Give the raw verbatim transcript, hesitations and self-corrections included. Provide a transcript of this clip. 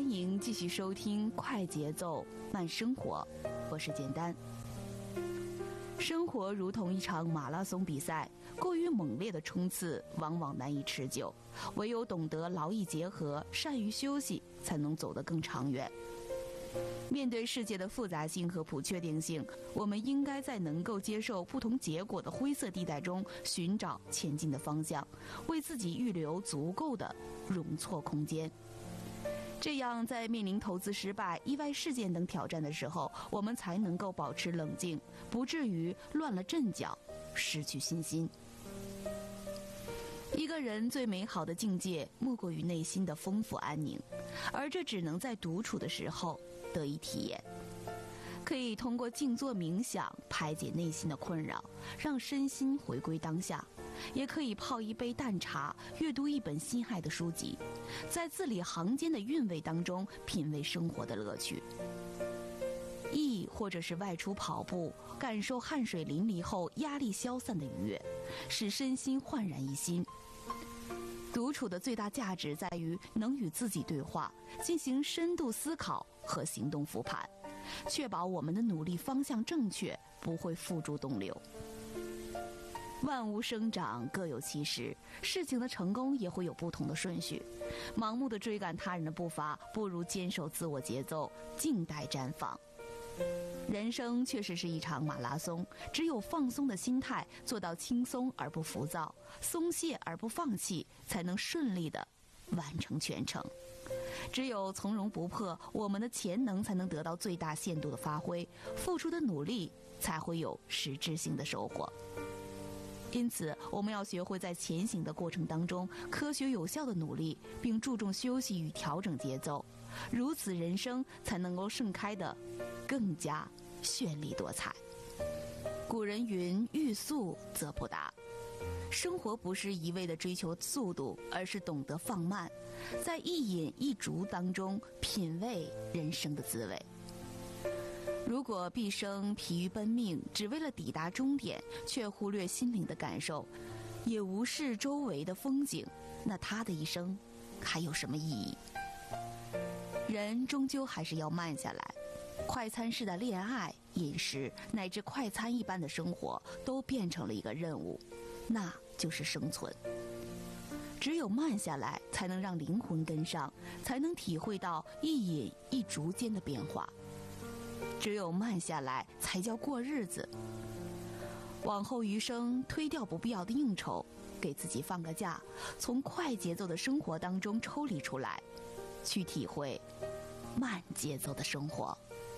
欢迎继续收听快节奏慢生活，我是简单。生活如同一场马拉松比赛，过于猛烈的冲刺往往难以持久，唯有懂得劳逸结合，善于休息，才能走得更长远。面对世界的复杂性和不确定性，我们应该在能够接受不同结果的灰色地带中寻找前进的方向，为自己预留足够的容错空间。这样，在面临投资失败、意外事件等挑战的时候，我们才能够保持冷静，不至于乱了阵脚，失去信心。一个人最美好的境界，莫过于内心的丰富安宁，而这只能在独处的时候得以体验。可以通过静坐冥想排解内心的困扰，让身心回归当下；也可以泡一杯淡茶，阅读一本心爱的书籍，在字里行间的韵味当中品味生活的乐趣。亦或者是外出跑步，感受汗水淋漓后压力消散的愉悦，使身心焕然一新。独处的最大价值在于能与自己对话，进行深度思考和行动复盘，确保我们的努力方向正确，不会付诸东流。万物生长各有其时，事情的成功也会有不同的顺序。盲目的追赶他人的步伐，不如坚守自我节奏，静待绽放。人生确实是一场马拉松，只有放松的心态，做到轻松而不浮躁，松懈而不放弃，才能顺利地完成全程。只有从容不迫，我们的潜能才能得到最大限度的发挥，付出的努力才会有实质性的收获。因此，我们要学会在前行的过程当中科学有效的努力，并注重休息与调整节奏，如此人生才能够盛开得更加绚丽多彩。古人云：欲速则不达。生活不是一味的追求速度，而是懂得放慢，在一饮一啄当中品味人生的滋味。如果毕生疲于奔命，只为了抵达终点，却忽略心灵的感受，也无视周围的风景，那他的一生还有什么意义？人终究还是要慢下来。快餐式的恋爱、饮食乃至快餐一般的生活，都变成了一个任务，那就是生存。只有慢下来，才能让灵魂跟上，才能体会到一饮一啄间的变化。只有慢下来，才叫过日子。往后余生，推掉不必要的应酬，给自己放个假，从快节奏的生活当中抽离出来，去体会慢节奏的生活。